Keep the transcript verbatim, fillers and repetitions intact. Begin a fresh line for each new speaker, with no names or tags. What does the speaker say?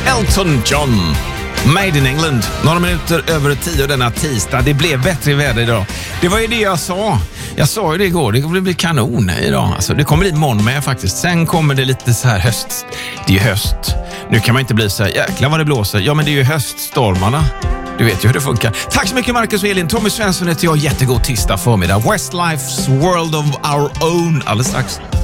Elton John. Made in England. Några minuter över tio denna tisdag. Det blev bättre väder idag. Det var ju det jag sa. Jag sa ju det igår. Det kommer bli kanon idag. Alltså, det kommer bli imorgon med faktiskt. Sen kommer det lite så här höst. Det är ju höst. Nu kan man inte bli så här, jäklar vad det blåser. Ja, men det är ju höststormarna. Du vet ju hur det funkar. Tack så mycket Marcus och Elin. Tommy Svensson heter jag. Jättegod tisdag förmiddag. Westlife's World of Our Own. Alldeles strax.